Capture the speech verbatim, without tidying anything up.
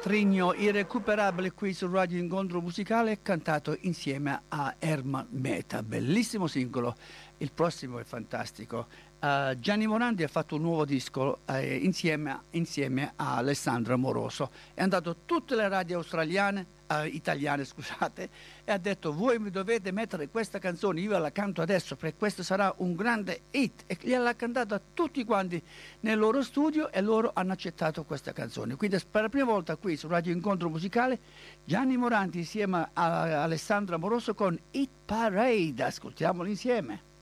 Trigno, irrecuperabile qui su Radio Incontro Musicale, cantato insieme a Ermal Meta. Bellissimo singolo, il prossimo è fantastico. Uh, Gianni Morandi ha fatto un nuovo disco eh, insieme, insieme a Alessandro Moroso. È andato a tutte le radio australiane, uh, italiane scusate, e ha detto: voi mi dovete mettere questa canzone, io la canto adesso perché questo sarà un grande hit. E gliel'ha cantata a tutti quanti nel loro studio e loro hanno accettato questa canzone. Quindi per la prima volta qui su Radio Incontro Musicale, Gianni Morandi insieme a Alessandro Moroso con Hit Parade. Ascoltiamolo insieme.